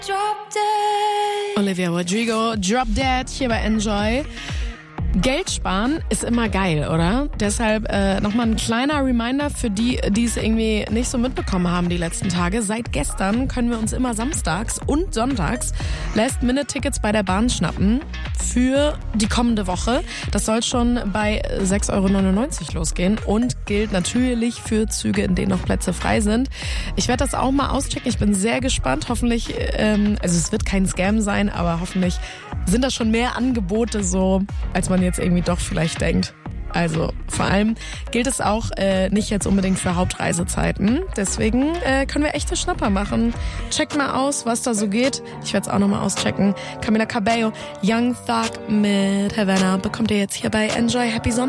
Olivia Rodrigo, Drop Dead, hier bei Enjoy. Geld sparen ist immer geil, oder? Deshalb nochmal ein kleiner Reminder für die es irgendwie nicht so mitbekommen haben die letzten Tage. Seit gestern können wir uns immer samstags und sonntags Last-Minute-Tickets bei der Bahn schnappen für die kommende Woche. Das soll schon bei 6,99 € losgehen und gilt natürlich für Züge, in denen noch Plätze frei sind. Ich werde das auch mal auschecken. Ich bin sehr gespannt. Hoffentlich, also es wird kein Scam sein, aber hoffentlich sind das schon mehr Angebote so, als man jetzt irgendwie doch vielleicht denkt. Also vor allem gilt es auch nicht jetzt unbedingt für Hauptreisezeiten. Deswegen können wir echte Schnapper machen. Checkt mal aus, was da so geht. Ich werde es auch nochmal auschecken. Camila Cabello, Young Thug mit Havana bekommt ihr jetzt hier bei Enjoy. Happy Sonntag.